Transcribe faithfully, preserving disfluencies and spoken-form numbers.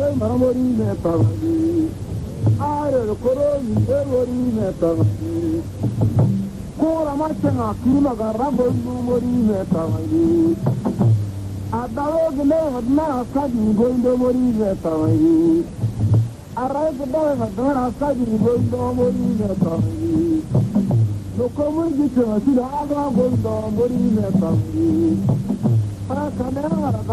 Mamori Metavani, Are Koroni, Evori Metavani, Kora Machana, Kimaga, Rambo, Mori Metavani, Adao, Adna, Sadi, going to Mori Metavani, Arrive the dog, Adna, Sadi, going to Mori Metavani, no common Gita, Sida, going to Mori Metavani.